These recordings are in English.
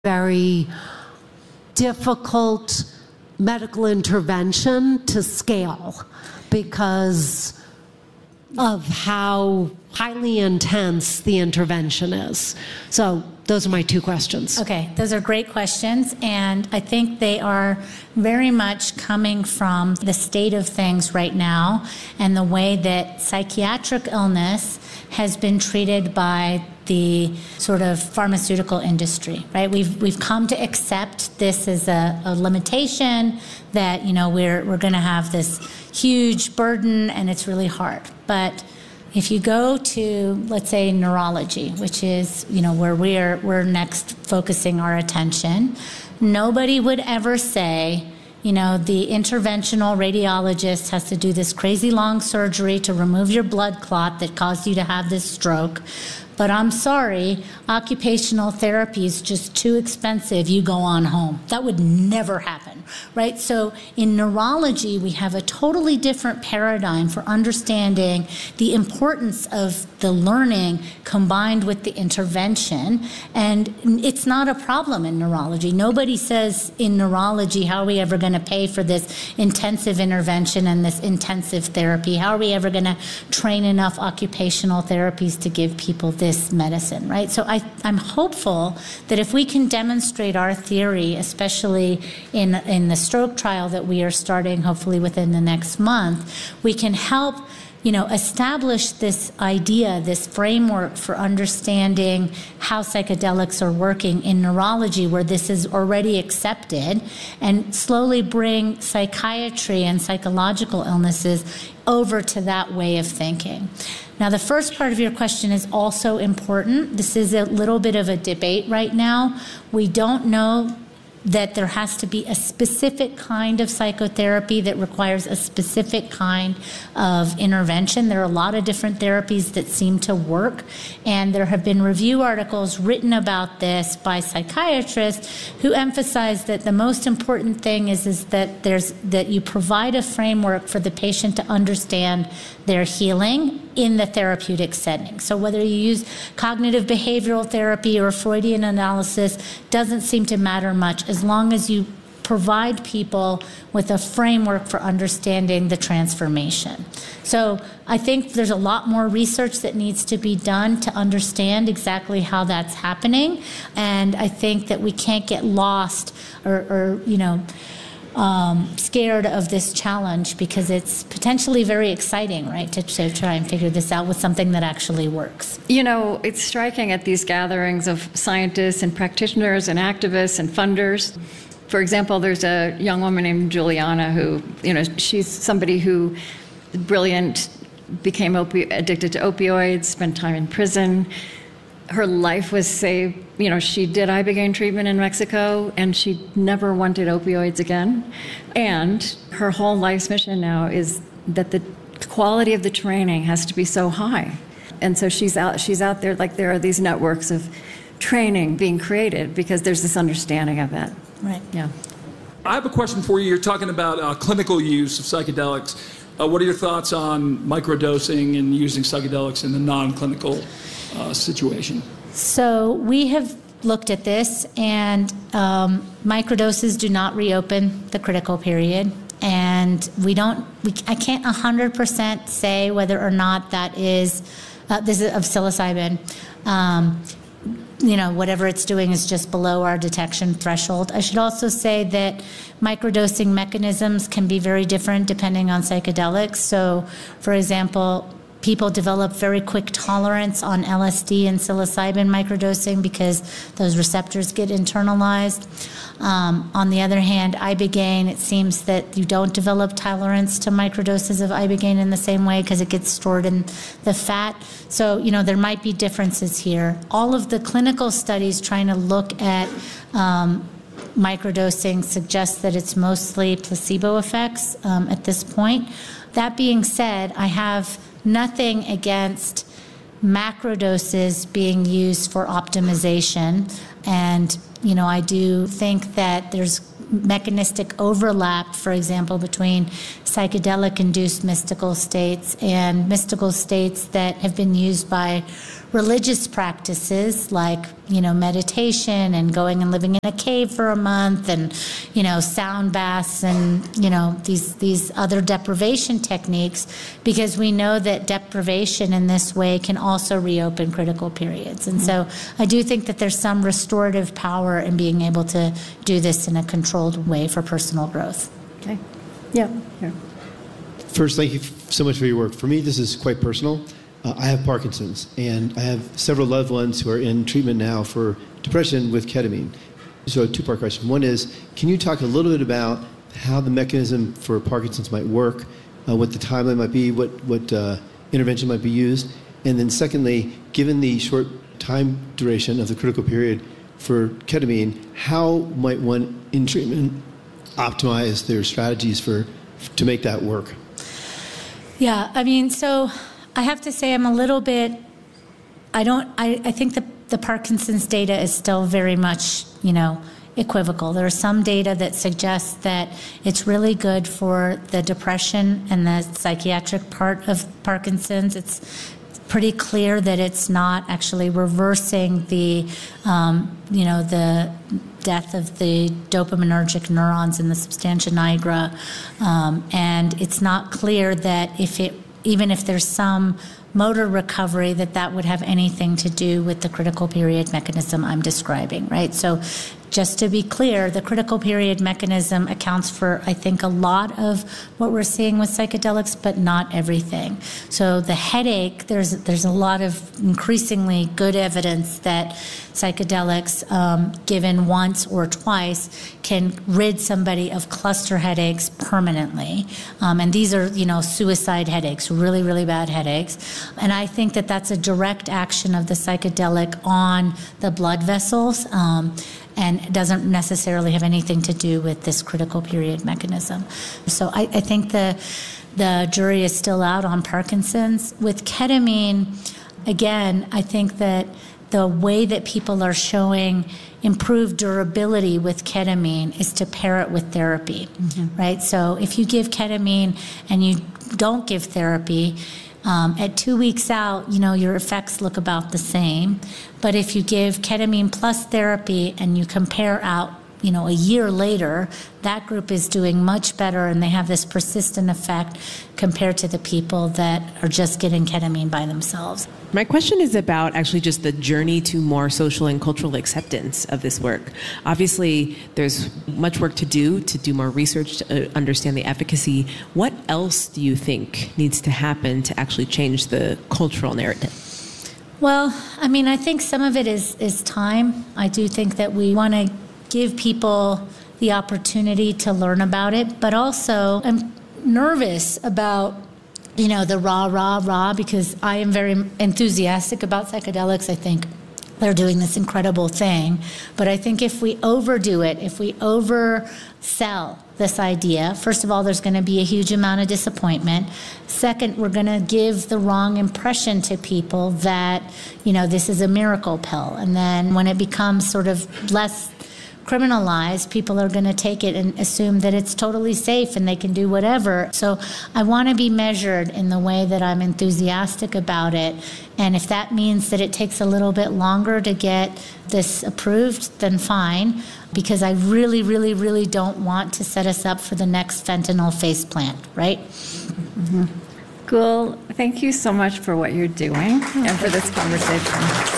very difficult medical intervention to scale because of how highly intense the intervention is. So those are my two questions. Okay, those are great questions, and I think they are very much coming from the state of things right now and the way that psychiatric illness has been treated by the sort of pharmaceutical industry, right? We've come to accept this as a limitation, that, you know, we're going to have this huge burden and it's really hard. But if you go to, let's say, neurology, which is, you know, where we're next focusing our attention, nobody would ever say, you know, the interventional radiologist has to do this crazy long surgery to remove your blood clot that caused you to have this stroke. But I'm sorry, occupational therapy is just too expensive. You go on home. That would never happen, right? So in neurology, we have a totally different paradigm for understanding the importance of the learning combined with the intervention. And it's not a problem in neurology. Nobody says in neurology, how are we ever going to pay for this intensive intervention and this intensive therapy? How are we ever going to train enough occupational therapies to give people this medicine, right? So I'm hopeful that if we can demonstrate our theory, especially in the stroke trial that we are starting hopefully within the next month, we can help, you know, establish this idea, this framework for understanding how psychedelics are working in neurology, where this is already accepted, and slowly bring psychiatry and psychological illnesses over to that way of thinking. Now, the first part of your question is also important. This is a little bit of a debate right now. We don't know that there has to be a specific kind of psychotherapy that requires a specific kind of intervention. There are a lot of different therapies that seem to work, and there have been review articles written about this by psychiatrists who emphasize that the most important thing is that you provide a framework for the patient to understand their healing in the therapeutic setting. So whether you use cognitive behavioral therapy or Freudian analysis doesn't seem to matter much, as long as you provide people with a framework for understanding the transformation. So I think there's a lot more research that needs to be done to understand exactly how that's happening. And I think that we can't get lost or scared of this challenge, because it's potentially very exciting, right, to try and figure this out with something that actually works. You know, it's striking at these gatherings of scientists and practitioners and activists and funders. For example, there's a young woman named Juliana who, you know, she's somebody who, brilliant, became addicted to opioids, spent time in prison. Her life was saved. You know, she did Ibogaine treatment in Mexico, and she never wanted opioids again. And her whole life's mission now is that the quality of the training has to be so high. And so she's out there, like, there are these networks of training being created because there's this understanding of that. Right. Yeah. I have a question for you. You're talking about clinical use of psychedelics. What are your thoughts on microdosing and using psychedelics in the non-clinical situation? So we have looked at this, and microdoses do not reopen the critical period. And I can't 100% say whether or not that is, this is of psilocybin. You know, whatever it's doing is just below our detection threshold. I should also say that microdosing mechanisms can be very different depending on psychedelics. So, for example, people develop very quick tolerance on LSD and psilocybin microdosing because those receptors get internalized. On the other hand, Ibogaine, it seems that you don't develop tolerance to microdoses of Ibogaine in the same way because it gets stored in the fat. So, you know, there might be differences here. All of the clinical studies trying to look at microdosing suggest that it's mostly placebo effects at this point. That being said, I have nothing against macrodoses being used for optimization. And, you know, I do think that there's mechanistic overlap, for example, between psychedelic-induced mystical states and mystical states that have been used by religious practices like, meditation and going and living in a cave for a month and, sound baths and, these other deprivation techniques, because we know that deprivation in this way can also reopen critical periods. And so I do think that there's some restorative power in being able to do this in a controlled way for personal growth. Okay. Yeah. Here. First, thank you so much for your work. For me, this is quite personal. I have Parkinson's, and I have several loved ones who are in treatment now for depression with ketamine. So a two-part question. One is, can you talk a little bit about how the mechanism for Parkinson's might work, what the timeline might be, what intervention might be used? And then secondly, given the short time duration of the critical period for ketamine, how might one in treatment optimize their strategies to make that work? Yeah, so I have to say I'm a little bit, I think the Parkinson's data is still very much, equivocal. There are some data that suggests that it's really good for the depression and the psychiatric part of Parkinson's. It's pretty clear that it's not actually reversing the, the death of the dopaminergic neurons in the substantia nigra. And it's not clear that even if there's some motor recovery, that would have anything to do with the critical period mechanism I'm describing, right? So just to be clear, the critical period mechanism accounts for, I think, a lot of what we're seeing with psychedelics, but not everything. So the headache, there's a lot of increasingly good evidence that psychedelics given once or twice can rid somebody of cluster headaches permanently. And these are, suicide headaches, really, really bad headaches. And I think that that's a direct action of the psychedelic on the blood vessels. And doesn't necessarily have anything to do with this critical period mechanism. So I think the jury is still out on Parkinson's. With ketamine, again, I think that the way that people are showing improved durability with ketamine is to pair it with therapy, right? So if you give ketamine and you don't give therapy, at 2 weeks out, your effects look about the same. But if you give ketamine plus therapy and you compare out, a year later, that group is doing much better and they have this persistent effect compared to the people that are just getting ketamine by themselves. My question is about actually just the journey to more social and cultural acceptance of this work. Obviously, there's much work to do more research to understand the efficacy. What else do you think needs to happen to actually change the cultural narrative? Well, I think some of it is time. I do think that we want to give people the opportunity to learn about it, but also I'm nervous about the rah, because I am very enthusiastic about psychedelics. I think they're doing this incredible thing. But I think if we overdo it, if we oversell this idea, first of all, there's going to be a huge amount of disappointment. Second, we're going to give the wrong impression to people that, this is a miracle pill. And then when it becomes sort of less criminalized, people are going to take it and assume that it's totally safe and they can do whatever. So I want to be measured in the way that I'm enthusiastic about it. And if that means that it takes a little bit longer to get this approved, then fine, because I really, really, really don't want to set us up for the next fentanyl faceplant, right? Mm-hmm. Gul, thank you so much for what you're doing and for this conversation.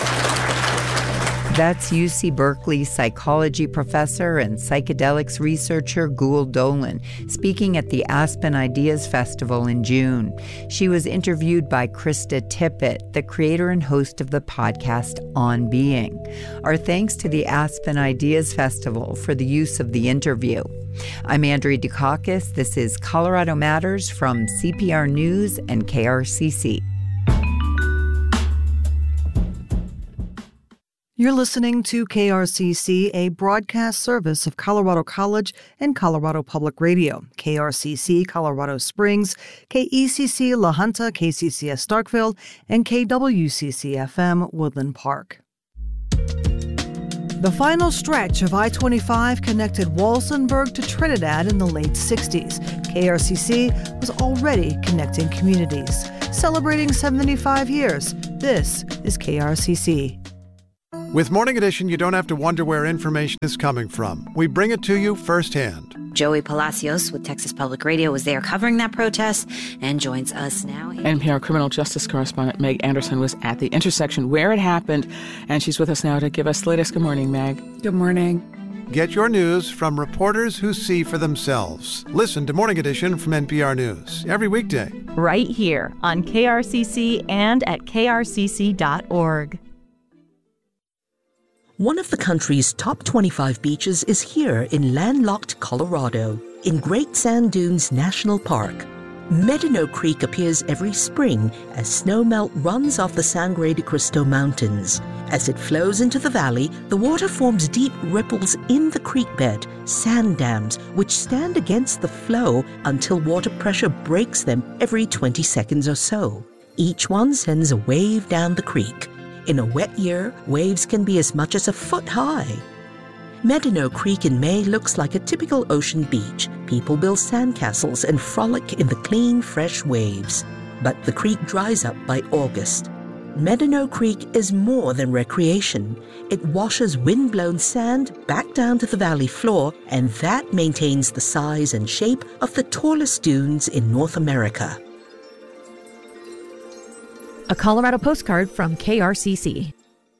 That's UC Berkeley psychology professor and psychedelics researcher Gul Dolin speaking at the Aspen Ideas Festival in June. She was interviewed by Krista Tippett, the creator and host of the podcast On Being. Our thanks to the Aspen Ideas Festival for the use of the interview. I'm Andrea Dukakis. This is Colorado Matters from CPR News and KRCC. You're listening to KRCC, a broadcast service of Colorado College and Colorado Public Radio, KRCC Colorado Springs, KECC La Junta, KCCS Starkville, and KWCC-FM Woodland Park. The final stretch of I-25 connected Walsenburg to Trinidad in the late 60s. KRCC was already connecting communities. Celebrating 75 years, this is KRCC. With Morning Edition, you don't have to wonder where information is coming from. We bring it to you firsthand. Joey Palacios with Texas Public Radio was there covering that protest and joins us now. NPR criminal justice correspondent Meg Anderson was at the intersection where it happened, and she's with us now to give us the latest. Good morning, Meg. Good morning. Get your news from reporters who see for themselves. Listen to Morning Edition from NPR News every weekday. Right here on KRCC and at krcc.org. One of the country's top 25 beaches is here in landlocked Colorado, in Great Sand Dunes National Park. Medino Creek appears every spring as snowmelt runs off the Sangre de Cristo Mountains. As it flows into the valley, the water forms deep ripples in the creek bed, sand dams, which stand against the flow until water pressure breaks them every 20 seconds or so. Each one sends a wave down the creek. In a wet year, waves can be as much as a foot high. Medino Creek in May looks like a typical ocean beach. People build sandcastles and frolic in the clean, fresh waves. But the creek dries up by August. Medino Creek is more than recreation. It washes wind-blown sand back down to the valley floor, and that maintains the size and shape of the tallest dunes in North America. A Colorado postcard from KRCC.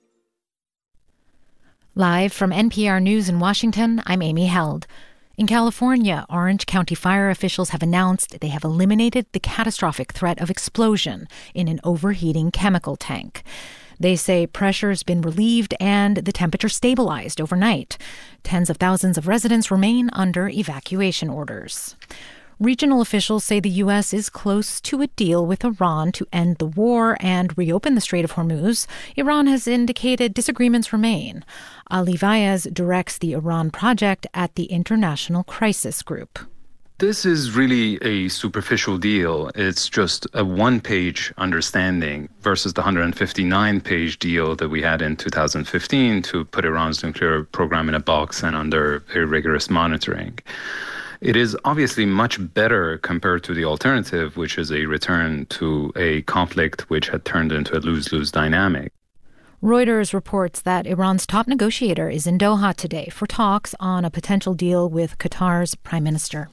Live from NPR News in Washington, I'm Amy Held. In California, Orange County fire officials have announced they have eliminated the catastrophic threat of explosion in an overheating chemical tank. They say pressure's been relieved and the temperature stabilized overnight. Tens of thousands of residents remain under evacuation orders. Regional officials say the U.S. is close to a deal with Iran to end the war and reopen the Strait of Hormuz. Iran has indicated disagreements remain. Ali Vaez directs the Iran project at the International Crisis Group. This is really a superficial deal. It's just a one-page understanding versus the 159-page deal that we had in 2015 to put Iran's nuclear program in a box and under very rigorous monitoring. It is obviously much better compared to the alternative, which is a return to a conflict which had turned into a lose-lose dynamic. Reuters reports that Iran's top negotiator is in Doha today for talks on a potential deal with Qatar's prime minister.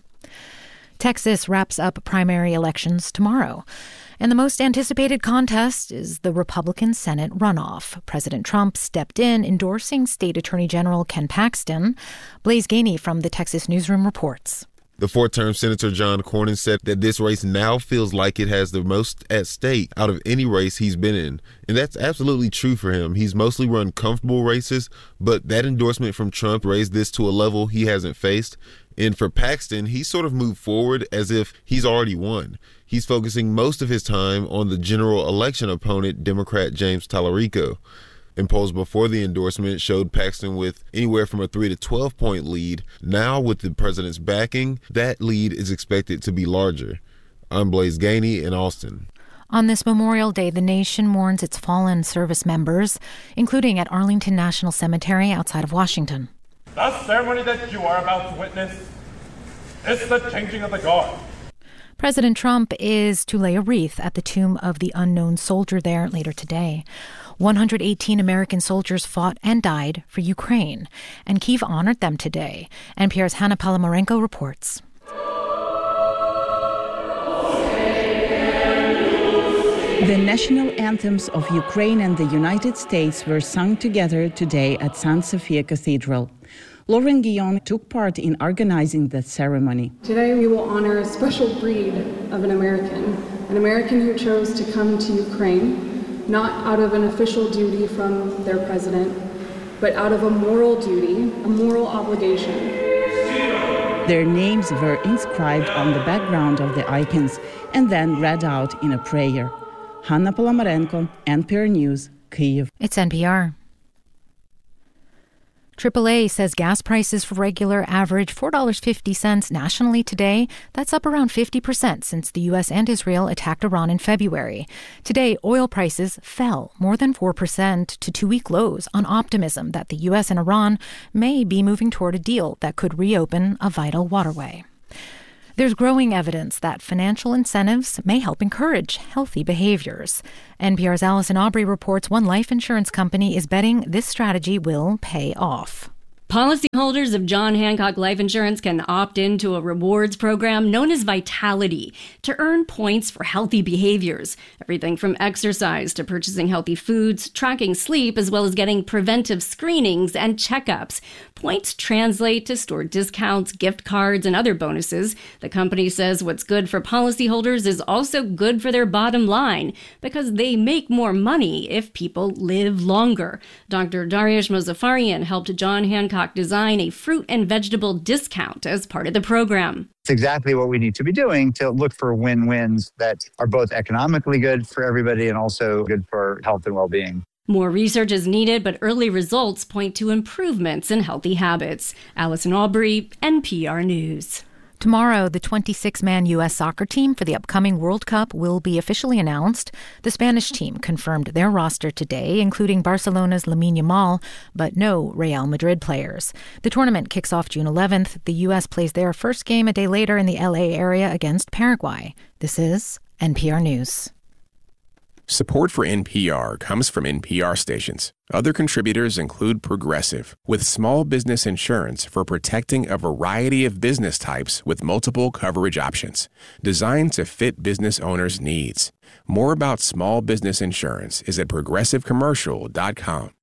Texas wraps up primary elections tomorrow. And the most anticipated contest is the Republican Senate runoff. President Trump stepped in, endorsing State Attorney General Ken Paxton. Blaise Gainey from the Texas Newsroom reports. The four-term Senator John Cornyn said that this race now feels like it has the most at stake out of any race he's been in. And that's absolutely true for him. He's mostly run comfortable races, but that endorsement from Trump raised this to a level he hasn't faced. And for Paxton, he sort of moved forward as if he's already won. He's focusing most of his time on the general election opponent, Democrat James Tallarico. And polls before the endorsement showed Paxton with anywhere from a 3 to 12-point lead. Now, with the president's backing, that lead is expected to be larger. I'm Blaise Gainey in Austin. On this Memorial Day, the nation mourns its fallen service members, including at Arlington National Cemetery outside of Washington. The ceremony that you are about to witness is the changing of the guard. President Trump is to lay a wreath at the tomb of the unknown soldier there later today. 118 American soldiers fought and died for Ukraine, and Kyiv honored them today. NPR's Hannah Palamarenko reports. The national anthems of Ukraine and the United States were sung together today at St. Sophia Cathedral. Lauren Guillon took part in organizing the ceremony. Today we will honor a special breed of an American who chose to come to Ukraine, not out of an official duty from their president, but out of a moral duty, a moral obligation. Their names were inscribed on the background of the icons and then read out in a prayer. Hannah Palamarenko, NPR News, Kyiv. It's NPR. AAA says gas prices for regular average $4.50 nationally today. That's up around 50% since the U.S. and Israel attacked Iran in February. Today, oil prices fell more than 4% to two-week lows on optimism that the U.S. and Iran may be moving toward a deal that could reopen a vital waterway. There's growing evidence that financial incentives may help encourage healthy behaviors. NPR's Allison Aubrey reports one life insurance company is betting this strategy will pay off. Policyholders of John Hancock Life Insurance can opt into a rewards program known as Vitality to earn points for healthy behaviors. Everything from exercise to purchasing healthy foods, tracking sleep, as well as getting preventive screenings and checkups. Points translate to store discounts, gift cards, and other bonuses. The company says what's good for policyholders is also good for their bottom line because they make more money if people live longer. Dr. Dariush Mozaffarian helped John Hancock design a fruit and vegetable discount as part of the program. It's exactly what we need to be doing to look for win-wins that are both economically good for everybody and also good for health and well-being. More research is needed, but early results point to improvements in healthy habits. Allison Aubrey, NPR News. Tomorrow, the 26-man U.S. soccer team for the upcoming World Cup will be officially announced. The Spanish team confirmed their roster today, including Barcelona's Lamine Yamal, but no Real Madrid players. The tournament kicks off June 11th. The U.S. plays their first game a day later in the L.A. area against Paraguay. This is NPR News. Support for NPR comes from NPR stations. Other contributors include Progressive, with small business insurance for protecting a variety of business types with multiple coverage options, designed to fit business owners' needs. More about small business insurance is at progressivecommercial.com.